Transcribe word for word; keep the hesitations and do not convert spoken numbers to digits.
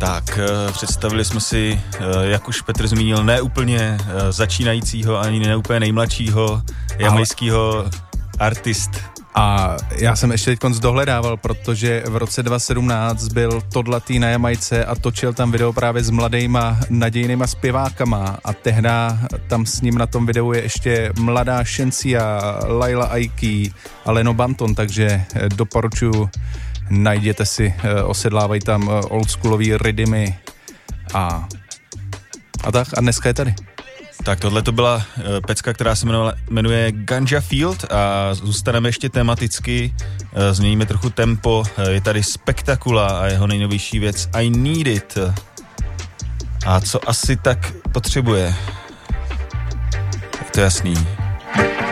Tak, představili jsme si, jak už Petr zmínil, ne úplně začínajícího, ani ne úplně nejmladšího jamajského artist. A já jsem ještě teď dohledával, protože v roce dva tisíce sedmnáct byl tohletý na Jamajce a točil tam video právě s mladejma nadějnýma zpěvákama a tehda tam s ním na tom videu je ještě mladá Shensia, Laila Aiki a Leno Banton, takže doporučuji, najděte si, osedlávají tam oldschoolový rytmy a, a tak a dneska je tady. Tak tohle to byla uh, pecka, která se jmenuje, jmenuje Ganja Field a zůstaneme ještě tematicky, uh, změníme trochu tempo, uh, je tady Spektakula a jeho nejnovější věc I Need It. A co asi tak potřebuje? Je to jasný.